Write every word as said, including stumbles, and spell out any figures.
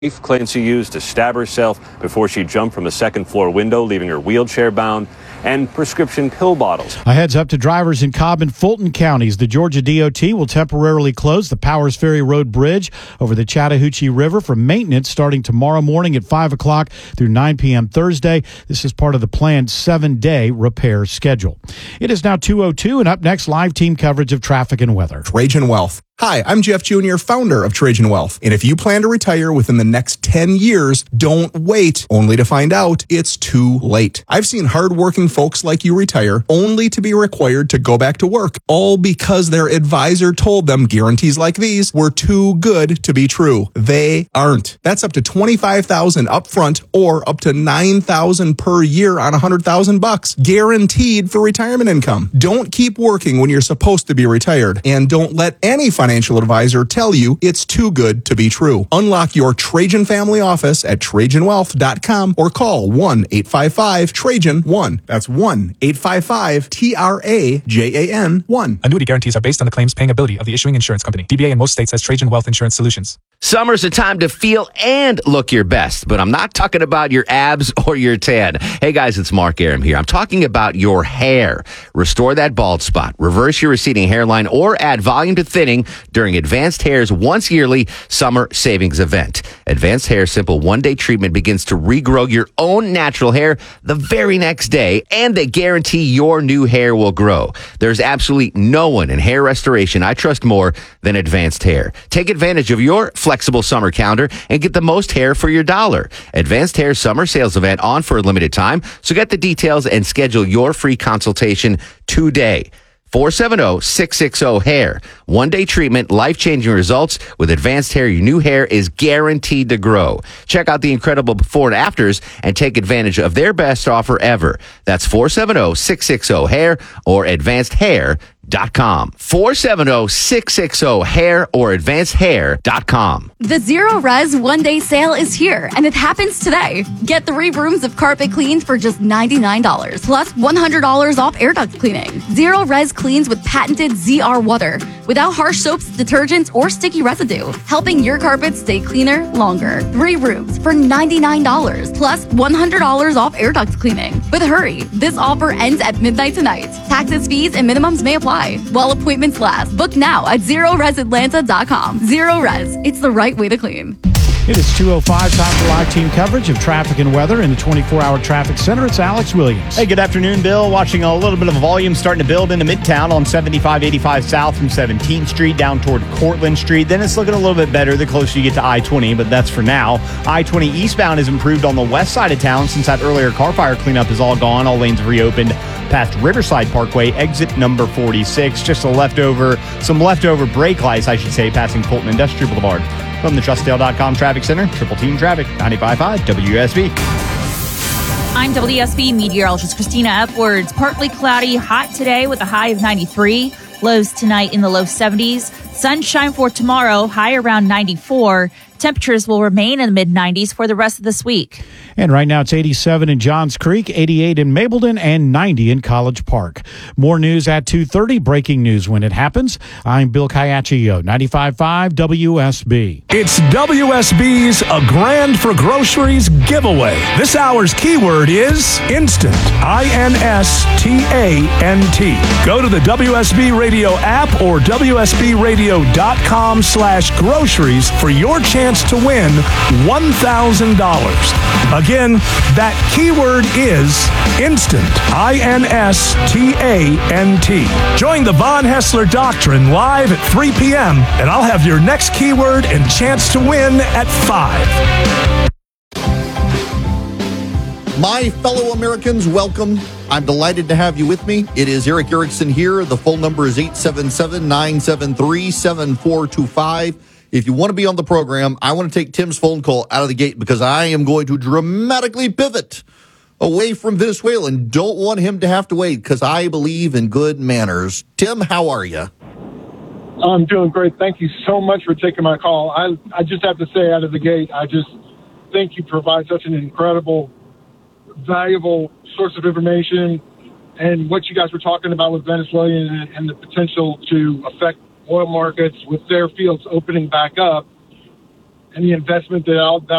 Clancy used to stab herself before she jumped from a second floor window, leaving her wheelchair bound, and prescription pill bottles. A heads up to drivers in Cobb and Fulton counties. The Georgia D O T will temporarily close the Powers Ferry Road Bridge over the Chattahoochee River for maintenance starting tomorrow morning at five o'clock through nine p.m. Thursday. This is part of the planned seven-day repair schedule. It is now two oh two, and up next, live team coverage of traffic and weather. Trajan Wealth. Hi, I'm Jeff Junior, founder of Trajan Wealth. And if you plan to retire within the next ten years, don't wait only to find out it's too late. I've seen hardworking folks like you retire only to be required to go back to work, all because their advisor told them guarantees like these were too good to be true. They aren't. That's up to twenty-five thousand dollars upfront or up to nine thousand dollars per year on one hundred thousand bucks, guaranteed for retirement income. Don't keep working when you're supposed to be retired, and don't let any financial Financial advisor tell you it's too good to be true. Unlock your Trajan family office at Trajan Wealth dot com or call one eight five five Trajan one. That's one eight five five T R A J A N one. Annuity guarantees are based on the claims paying ability of the issuing insurance company. D B A in most states has Trajan Wealth Insurance Solutions. Summer's a time to feel and look your best, but I'm not talking about your abs or your tan. Hey guys, it's Mark Aram here. I'm talking about your hair. Restore that bald spot, reverse your receding hairline, or add volume to thinning during Advanced Hair's once yearly summer savings event. Advanced Hair Simple one-day treatment begins to regrow your own natural hair the very next day, and they guarantee your new hair will grow. There's absolutely no one in hair restoration I trust more than Advanced Hair. Take advantage of your flexible summer calendar and get the most hair for your dollar. Advanced Hair Summer Sales Event on for a limited time, so get the details and schedule your free consultation today. four seven zero, six six zero, hair. One-day treatment, life-changing results. With Advanced Hair, your new hair is guaranteed to grow. Check out the incredible before and afters and take advantage of their best offer ever. That's four seven zero, six six zero, hair or advanced hair dot com. four seven zero, six six zero, hair or advanced hair dot com. The Zero Res one-day sale is here, and it happens today. Get three rooms of carpet cleans for just ninety-nine dollars, plus one hundred dollars off air duct cleaning. Zero Res cleans with patented Z R water, without harsh soaps, detergents, or sticky residue, helping your carpets stay cleaner longer. Three rooms for ninety-nine dollars, plus one hundred dollars off air duct cleaning. But hurry, this offer ends at midnight tonight. Taxes, fees, and minimums may apply while appointments last. Book now at zero res atlanta dot com. Zero Res, it's the right way to clean. It is two oh five, time for live team coverage of traffic and weather in the twenty-four hour traffic center. It's Alex Williams. Hey, good afternoon, Bill. Watching a little bit of a volume starting to build into Midtown on seventy-five eighty-five south from seventeenth Street down toward Cortlandt Street. Then it's looking a little bit better the closer you get to I twenty, but that's for now. I twenty eastbound has improved on the west side of town since that earlier car fire cleanup is all gone. All lanes have reopened past Riverside Parkway, exit number forty-six. Just a leftover, some leftover brake lights, I should say, passing Fulton Industrial Boulevard. From the Trustdale dot com Traffic Center, Triple Team Traffic, ninety-five point five W S B. I'm W S B meteorologist Christina Upwards. Partly cloudy, hot today with a high of ninety-three. Lows tonight in the low seventies. Sunshine for tomorrow, high around ninety-four. Temperatures will remain in the mid nineties for the rest of this week. And right now it's eighty-seven in Johns Creek, eighty-eight in Mableton, and ninety in College Park. More news at two thirty. Breaking news when it happens. I'm Bill Caiaccio, ninety-five point five W S B. It's W S B's A Grand for Groceries giveaway. This hour's keyword is instant. I N S T A N T. Go to the W S B Radio app or W S B radio dot com slash groceries for your chance to win one thousand dollars. Again, that keyword is instant. I N S T A N T. Join the Von Hessler Doctrine live at three p.m. and I'll have your next keyword and chance to win at five. My fellow Americans, welcome. I'm delighted to have you with me. It is Erick Erickson here. The phone number is eight seven seven, nine seven three, seven four two five. If you want to be on the program, I want to take Tim's phone call out of the gate because I am going to dramatically pivot away from Venezuela and don't want him to have to wait because I believe in good manners. Tim, how are you? I'm doing great. Thank you so much for taking my call. I I just have to say out of the gate, I just think you provide such an incredible, valuable source of information, and what you guys were talking about with Venezuela and, and the potential to affect oil markets with their fields opening back up. any investment that I'll, that